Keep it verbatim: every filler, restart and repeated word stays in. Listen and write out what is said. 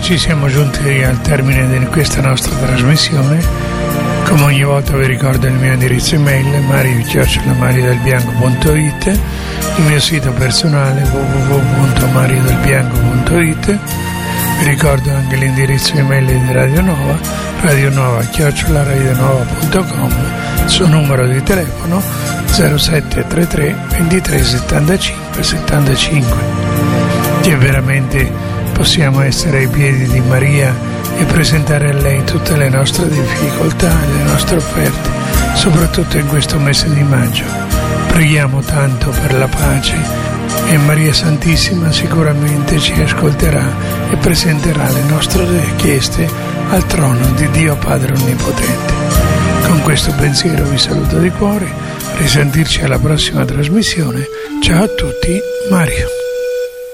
amici, siamo giunti al termine di questa nostra trasmissione. Come ogni volta vi ricordo il mio indirizzo email mario chiocciola mariodelbianco punto it, il mio sito personale w w w punto mariodelbianco punto it. Vi ricordo anche l'indirizzo email di Radio Nova, radionova chiocciola radionova punto com, il suo numero di telefono zero sette tre tre ventitré settantacinque settantacinque. Che veramente possiamo essere ai piedi di Maria e presentare a lei tutte le nostre difficoltà e le nostre offerte, soprattutto in questo mese di maggio. Preghiamo tanto per la pace e Maria Santissima sicuramente ci ascolterà e presenterà le nostre richieste al trono di Dio Padre Onnipotente. Con questo pensiero vi saluto di cuore, risentirci alla prossima trasmissione. Ciao a tutti, Mario.